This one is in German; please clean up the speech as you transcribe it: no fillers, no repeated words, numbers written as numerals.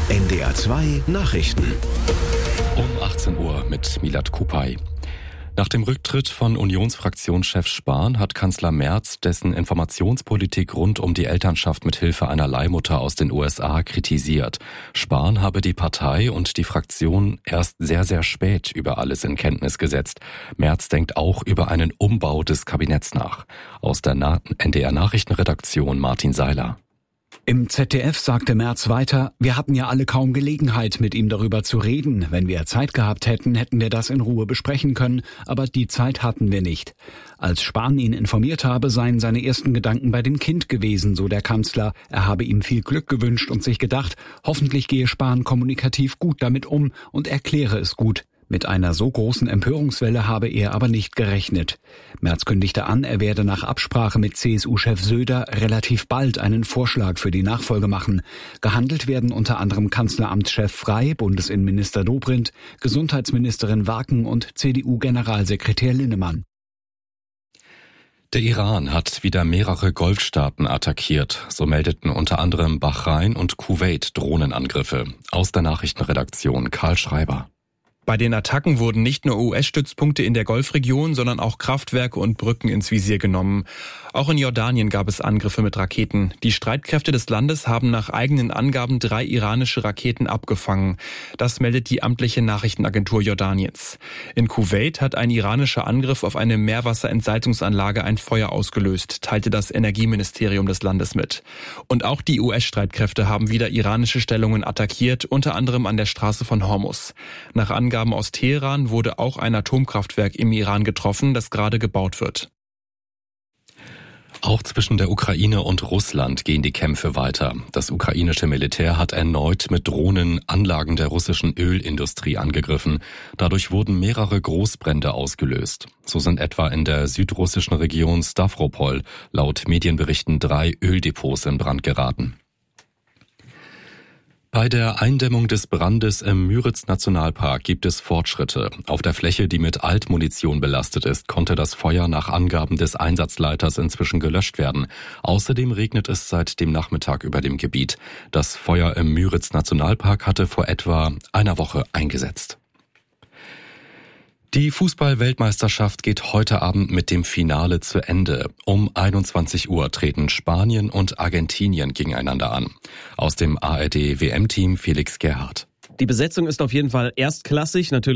NDR 2 Nachrichten. Um 18 Uhr mit Milad Kupay. Nach dem Rücktritt von Unionsfraktionschef Spahn hat Kanzler Merz dessen Informationspolitik rund um die Elternschaft mit Hilfe einer Leihmutter aus den USA kritisiert. Spahn habe die Partei und die Fraktion erst sehr, sehr spät über alles in Kenntnis gesetzt. Merz denkt auch über einen Umbau des Kabinetts nach. Aus der NDR-Nachrichtenredaktion Martin Seiler. Im ZDF sagte Merz weiter, wir hatten ja alle kaum Gelegenheit, mit ihm darüber zu reden. Wenn wir Zeit gehabt hätten, hätten wir das in Ruhe besprechen können, aber die Zeit hatten wir nicht. Als Spahn ihn informiert habe, seien seine ersten Gedanken bei dem Kind gewesen, so der Kanzler. Er habe ihm viel Glück gewünscht und sich gedacht, hoffentlich gehe Spahn kommunikativ gut damit um und erkläre es gut. Mit einer so großen Empörungswelle habe er aber nicht gerechnet. Merz kündigte an, er werde nach Absprache mit CSU-Chef Söder relativ bald einen Vorschlag für die Nachfolge machen. Gehandelt werden unter anderem Kanzleramtschef Frey, Bundesinnenminister Dobrindt, Gesundheitsministerin Waken und CDU-Generalsekretär Linnemann. Der Iran hat wieder mehrere Golfstaaten attackiert. So meldeten unter anderem Bahrain und Kuwait Drohnenangriffe. Aus der Nachrichtenredaktion Karl Schreiber. Bei den Attacken wurden nicht nur US-Stützpunkte in der Golfregion, sondern auch Kraftwerke und Brücken ins Visier genommen. Auch in Jordanien gab es Angriffe mit Raketen. Die Streitkräfte des Landes haben nach eigenen Angaben 3 iranische Raketen abgefangen. Das meldet die amtliche Nachrichtenagentur Jordaniens. In Kuwait hat ein iranischer Angriff auf eine Meerwasserentsalzungsanlage ein Feuer ausgelöst, teilte das Energieministerium des Landes mit. Und auch die US-Streitkräfte haben wieder iranische Stellungen attackiert, unter anderem an der Straße von Hormuz. Nach Angaben aus Teheran wurde auch ein Atomkraftwerk im Iran getroffen, das gerade gebaut wird. Auch zwischen der Ukraine und Russland gehen die Kämpfe weiter. Das ukrainische Militär hat erneut mit Drohnen Anlagen der russischen Ölindustrie angegriffen. Dadurch wurden mehrere Großbrände ausgelöst. So sind etwa in der südrussischen Region Stavropol laut Medienberichten 3 Öldepots in Brand geraten. Bei der Eindämmung des Brandes im Müritz-Nationalpark gibt es Fortschritte. Auf der Fläche, die mit Altmunition belastet ist, konnte das Feuer nach Angaben des Einsatzleiters inzwischen gelöscht werden. Außerdem regnet es seit dem Nachmittag über dem Gebiet. Das Feuer im Müritz-Nationalpark hatte vor etwa einer Woche eingesetzt. Die Fußball-Weltmeisterschaft geht heute Abend mit dem Finale zu Ende. Um 21 Uhr treten Spanien und Argentinien gegeneinander an. Aus dem ARD-WM-Team Felix Gerhardt. Die Besetzung ist auf jeden Fall erstklassig, natürlich